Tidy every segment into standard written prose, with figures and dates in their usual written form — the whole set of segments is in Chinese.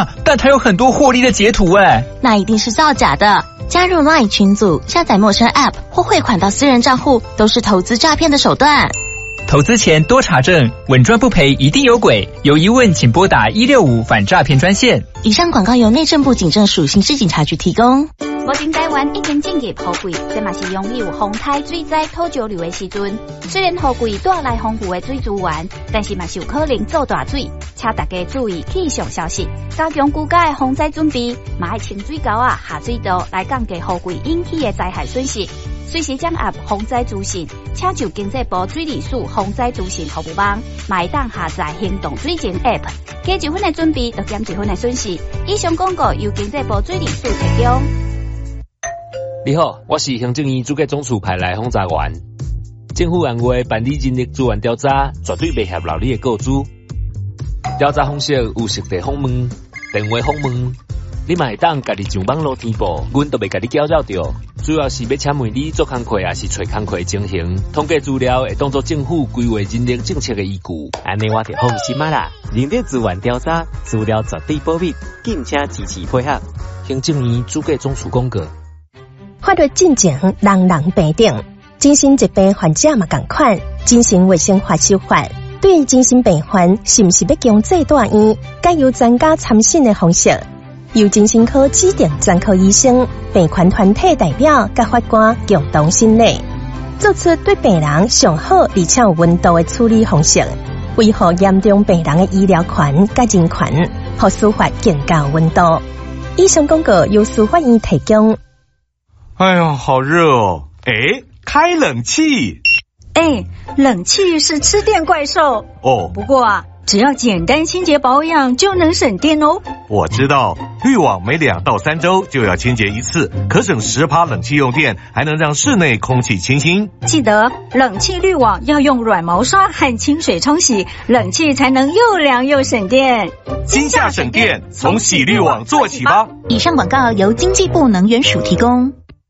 啊，但它有很多获利的截图哎， 那一定是造假的。加入 LINE 群组，下载陌生 App 或汇款到私人账户，都是投资诈骗的手段。 投资前多查证，稳赚不赔一定有鬼。有疑问请拨打165反诈骗专线。 以上广告由内政部警政署刑事警察局提供。 目前台湾已经进入雨季，这嘛是拥有风台、水灾、土石流的时阵。虽然雨季带来丰富的水资源，但是嘛是有可能造大水，请大家注意气象消息，加强居家的防灾准备，嘛要清水沟啊、下水道来降低雨季引起的灾害损失。随时掌握防灾资讯，请就经济部水利署防灾资讯服务网，嘛会当下载行动水情 App， 加1分的准备，就减1分的损失。以上广告由经济部水利署提供。 你好，我是行政院主计总署派来轰炸员。政府按月办理人力资源调查，绝对袂合劳你的告知。调查方式有实地访问、电话访问，你嘛会当家己上网络填报，阮都袂家己搅扰着。主要是要请问你做工课，也是找工课情形，统计资料会当作政府规划人力政策的依据。 安尼我就放心啦。人力资源调查资料绝对保密，敬请支持配合。 行政院主计总署公告。 法律进前，人人平等。精神疾病患者嘛同款，精神卫生法修法对精神病患是不是要强制住院，该由专家参审的方式，由精神科指定专科医生、病患团体代表甲法官共同审理，做出对病人上好而且有温度的处理方式，维护严重病人的医疗权甲人权，和司法更加有温度。以上广告由司法院提供。 哎呀，好热哦！开冷气。 冷气是吃电怪兽哦。 不过啊，只要简单清洁保养就能省电哦。 我知道，滤网每2到3周就要清洁一次，可省10%冷气用电，还能让室内空气清新。 记得冷气滤网要用软毛刷和清水冲洗，冷气才能又凉又省电。 今夏省电，从洗滤网做起吧。 以上广告由经济部能源署提供。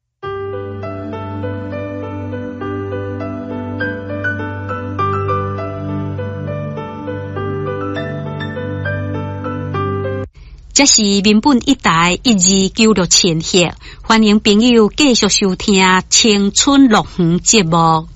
这是民本一台1296千赫，欢迎朋友继续收听青春乐园节目。